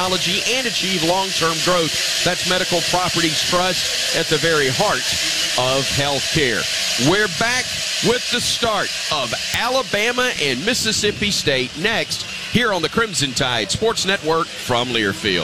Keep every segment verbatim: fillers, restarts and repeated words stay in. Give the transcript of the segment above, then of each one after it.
technology and achieve long-term growth. That's Medical Properties Trust at the very heart of healthcare. We're back with the start of Alabama and Mississippi State next here on the Crimson Tide Sports Network from Learfield.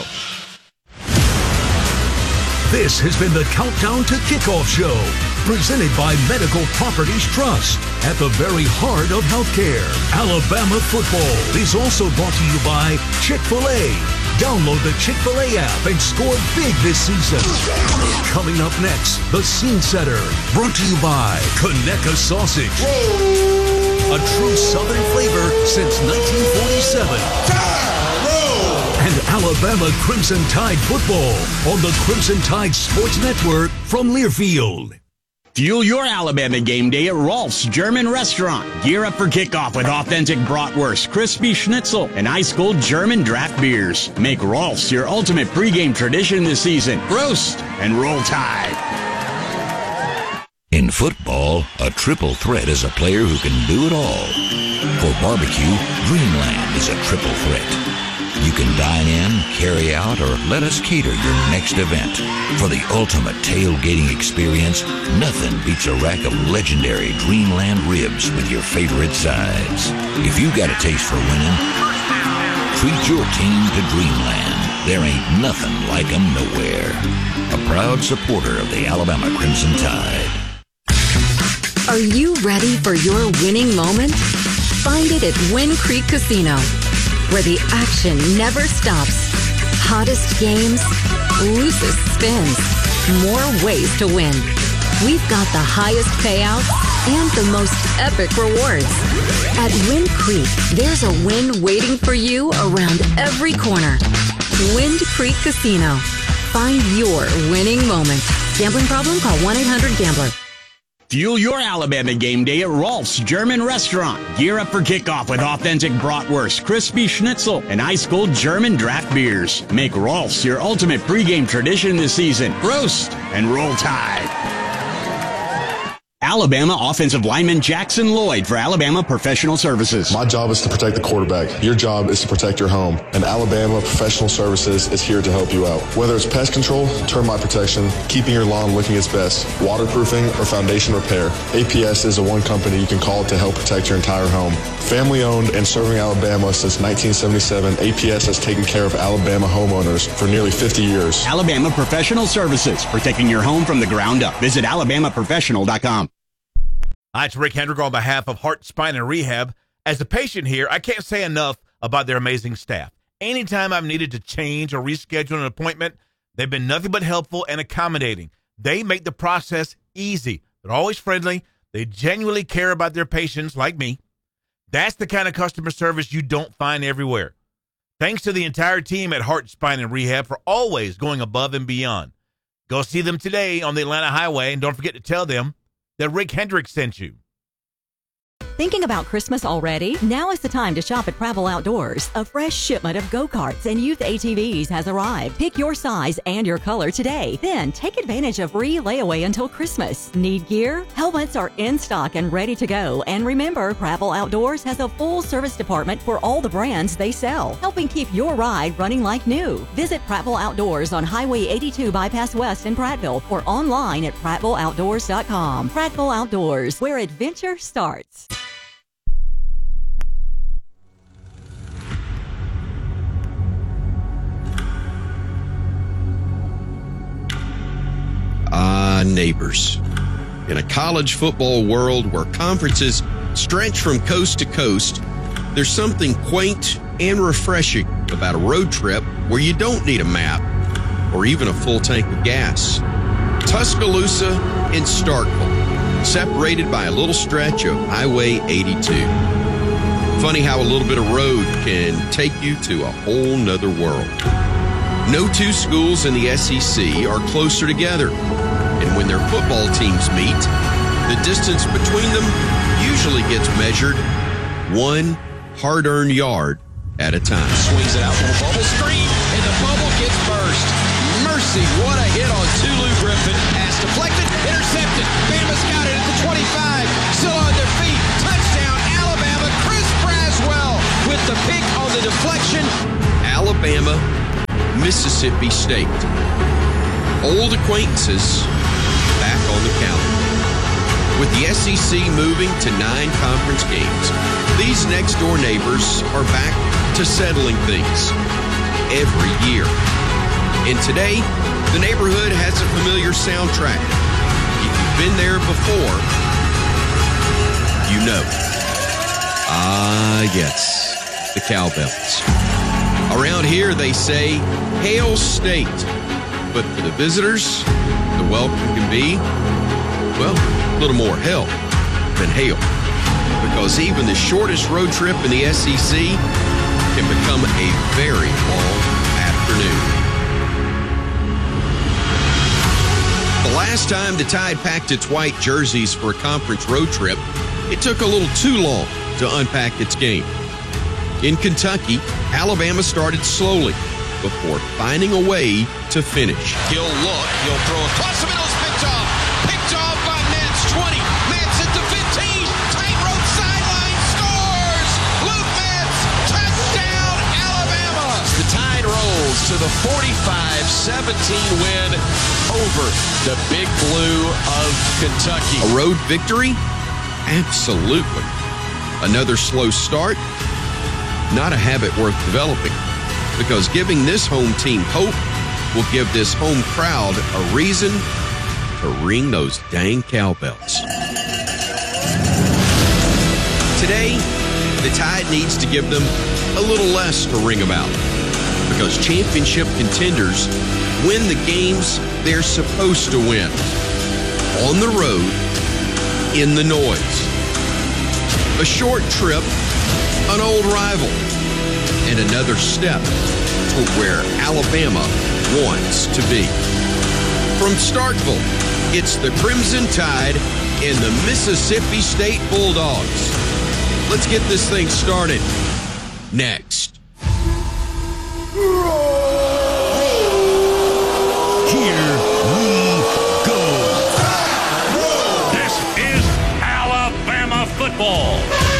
This has been the Countdown to Kickoff Show, presented by Medical Properties Trust at the very heart of healthcare. Alabama football is also brought to you by Chick-fil-A. Download the Chick-fil-A app and score big this season. Coming up next, the Scene Setter, brought to you by Conecuh Sausage. A true Southern flavor since nineteen forty-seven. And Alabama Crimson Tide football on the Crimson Tide Sports Network from Learfield. Fuel your Alabama game day at Rolf's German Restaurant. Gear up for kickoff with authentic bratwurst, crispy schnitzel, and ice-cold German draft beers. Make Rolf's your ultimate pregame tradition this season. Roast and roll Tide. In football, a triple threat is a player who can do it all. For barbecue, Dreamland is a triple threat. You can dine in, carry out, or let us cater your next event. For the ultimate tailgating experience, nothing beats a rack of legendary Dreamland ribs with your favorite sides. If you got a taste for winning, treat your team to Dreamland. There ain't nothing like 'em nowhere. A proud supporter of the Alabama Crimson Tide. Are you ready for your winning moment? Find it at Wind Creek Casino, where the action never stops. Hottest games, loosest spins, more ways to win. We've got the highest payouts and the most epic rewards. At Wind Creek, there's a win waiting for you around every corner. Wind Creek Casino. Find your winning moment. Gambling problem? Call one eight hundred gambler. Fuel your Alabama game day at Rolf's German Restaurant. Gear up for kickoff with authentic bratwurst, crispy schnitzel, and ice-cold German draft beers. Make Rolf's your ultimate pregame tradition this season. Roast and roll Tide. Alabama offensive lineman Jackson Lloyd for Alabama Professional Services. My job is to protect the quarterback. Your job is to protect your home. And Alabama Professional Services is here to help you out. Whether it's pest control, termite protection, keeping your lawn looking its best, waterproofing, or foundation repair, A P S is the one company you can call to help protect your entire home. Family owned and serving Alabama since nineteen seventy-seven, A P S has taken care of Alabama homeowners for nearly fifty years. Alabama Professional Services, protecting your home from the ground up. Visit alabama professional dot com. Hi, it's Rick Hendrick on behalf of Heart, Spine, and Rehab. As a patient here, I can't say enough about their amazing staff. Anytime I've needed to change or reschedule an appointment, they've been nothing but helpful and accommodating. They make the process easy. They're always friendly. They genuinely care about their patients like me. That's the kind of customer service you don't find everywhere. Thanks to the entire team at Heart, Spine, and Rehab for always going above and beyond. Go see them today on the Atlanta Highway, and don't forget to tell them that Rick Hendrick sent you. Thinking about Christmas already? Now is the time to shop at Prattville Outdoors. A fresh shipment of go-karts and youth A T Vs has arrived. Pick your size and your color today. Then take advantage of free layaway until Christmas. Need gear? Helmets are in stock and ready to go. And remember, Prattville Outdoors has a full service department for all the brands they sell, helping keep your ride running like new. Visit Prattville Outdoors on Highway eighty-two Bypass West in Prattville or online at prattville outdoors dot com. Prattville Outdoors, where adventure starts. Ah, neighbors. In a college football world where conferences stretch from coast to coast, there's something quaint and refreshing about a road trip where you don't need a map or even a full tank of gas. Tuscaloosa and Starkville, separated by a little stretch of Highway eighty-two. Funny how a little bit of road can take you to a whole nother world. No two schools in the S E C are closer together, and when their football teams meet, the distance between them usually gets measured one hard-earned yard at a time. Swings it out for a bubble screen, and the bubble gets burst. Mercy, what a hit on Tulu Griffin. Pass deflected, intercepted. Bama's got it at the twenty-five. Still on their feet. Touchdown, Alabama. Chris Braswell with the pick on the deflection. Alabama Mississippi State. Old acquaintances back on the calendar. With the S E C moving to nine conference games, these next-door neighbors are back to settling things every year. And today, the neighborhood has a familiar soundtrack. If you've been there before, you know. Ah, yes, the cowbells. Around here, they say, Hail State. But for the visitors, the welcome can be, well, a little more hell than hail. Because even the shortest road trip in the S E C can become a very long afternoon. The last time the Tide packed its white jerseys for a conference road trip, it took a little too long to unpack its game. In Kentucky, Alabama started slowly before finding a way to finish. He'll look, he'll throw across the middle, it's picked off. Picked off by Metz, twenty. Metz at the fifteen. Tightrope sideline, scores! Luke Metz, touchdown, Alabama! The Tide rolls to the forty-five seventeen win over the Big Blue of Kentucky. A road victory? Absolutely. Another slow start? Not a habit worth developing, because giving this home team hope will give this home crowd a reason to ring those dang cowbells. Today, the Tide needs to give them a little less to ring about, because championship contenders win the games they're supposed to win. On the road, in the noise. A short trip, an old rival, and another step to where Alabama wants to be. From Starkville, it's the Crimson Tide and the Mississippi State Bulldogs. Let's get this thing started next. Here we go. This is Alabama football.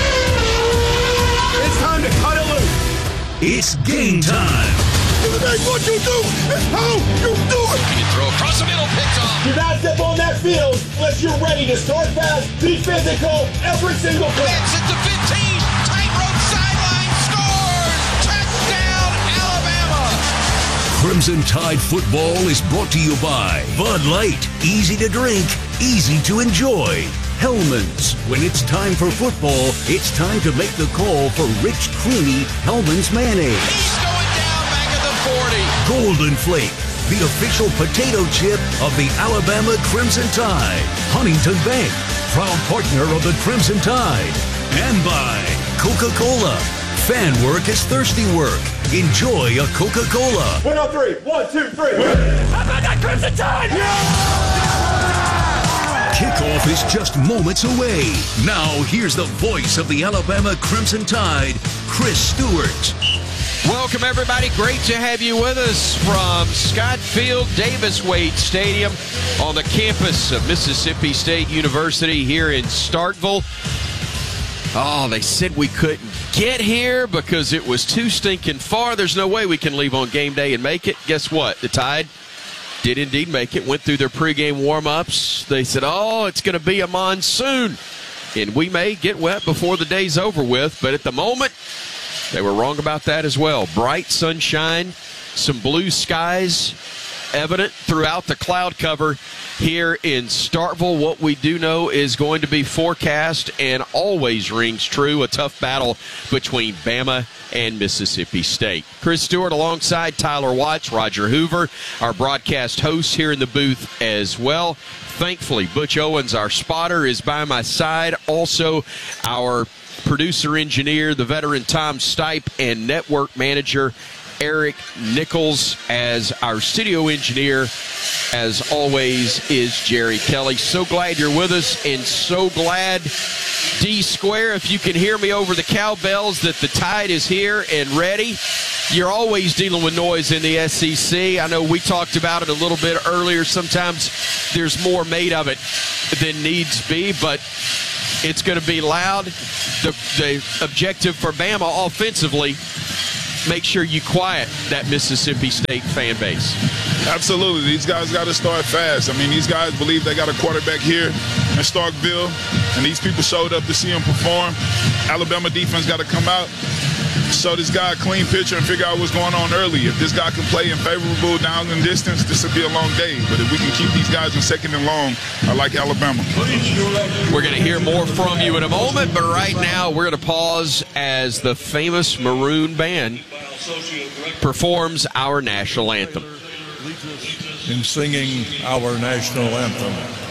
It's time to cut it loose. It's game time. It ain't what you do, it's how you do it. He can throw across the middle, picked off. Do not step on that field unless you're ready to start fast, be physical, every single play. Metz at the fifteen. Tightrope sideline, scores! Touchdown, Alabama! Crimson Tide football is brought to you by Bud Light. Easy to drink, easy to enjoy. Hellman's. When it's time for football, it's time to make the call for rich, creamy Hellman's mayonnaise. He's going down back at the forty. Golden Flake, the official potato chip of the Alabama Crimson Tide. Huntington Bank, proud partner of the Crimson Tide. And by Coca-Cola. Fan work is thirsty work. Enjoy a Coca-Cola. One on three. One, two, three. How about that Crimson Tide? Yeah! Kickoff is just moments away. Now, here's the voice of the Alabama Crimson Tide, Chris Stewart. Welcome, everybody. Great to have you with us from Scott Field Davis Wade Stadium on the campus of Mississippi State University here in Starkville. Oh, they said we couldn't get here because it was too stinking far. There's no way we can leave on game day and make it. Guess what? The Tide did indeed make it, went through their pregame warm-ups. They said, oh, it's going to be a monsoon, and we may get wet before the day's over with, but at the moment, they were wrong about that as well. Bright sunshine, some blue skies evident throughout the cloud cover here in Starkville. What we do know is going to be forecast and always rings true, a tough battle between Bama and Mississippi State. Chris Stewart alongside Tyler Watts, Roger Hoover, our broadcast host here in the booth as well. Thankfully, Butch Owens, our spotter, is by my side. Also, our producer-engineer, the veteran Tom Stipe, and network manager Eric Nichols as our studio engineer. As always, is Jerry Kelly. So glad you're with us, and so glad, D Square, if you can hear me over the cowbells, that the Tide is here and ready. You're always dealing with noise in the S E C. I know we talked about it a little bit earlier. Sometimes there's more made of it than needs be, but it's going to be loud. The, the objective for Bama offensively make sure you quiet that Mississippi State fan base? Absolutely. These guys got to start fast. I mean, these guys believe they got a quarterback here in Starkville, and these people showed up to see him perform. Alabama defense got to come out, show this guy a clean picture, and figure out what's going on early. If this guy can play in favorable down and distance, this will be a long day. But if we can keep these guys in second and long, I like Alabama. We're going to hear more from you in a moment, but right now we're going to pause as the famous Maroon Band performs our national anthem. In singing our national anthem,